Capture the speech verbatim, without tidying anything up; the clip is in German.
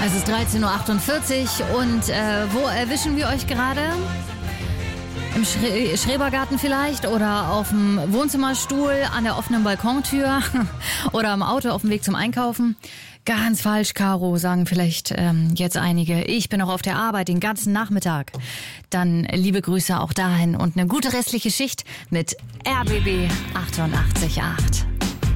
Es ist dreizehn Uhr achtundvierzig und äh, wo erwischen wir euch gerade? Im Schre- Schrebergarten vielleicht oder auf dem Wohnzimmerstuhl an der offenen Balkontür oder im Auto auf dem Weg zum Einkaufen? Ganz falsch, Caro, sagen vielleicht ähm, jetzt einige. Ich bin auch auf der Arbeit den ganzen Nachmittag. Dann liebe Grüße auch dahin und eine gute restliche Schicht mit R B B achtundachtzig Komma acht.